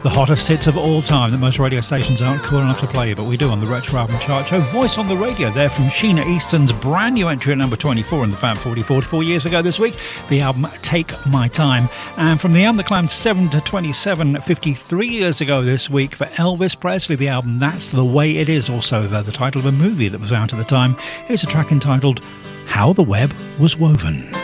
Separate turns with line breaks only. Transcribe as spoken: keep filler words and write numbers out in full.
The hottest hits of all time that most radio stations aren't cool enough to play, but we do on the Retro Album Chart Show. Voice on the Radio there from Sheena Easton's brand new entry at number twenty-four in the Fab forty forty-four years ago this week, the album Take My Time. And from the album that climbed seven to twenty-seven fifty-three years ago this week for Elvis Presley, the album That's the Way It Is, also the, the title of a movie that was out at the time. Here's a track entitled How the Web Was Woven.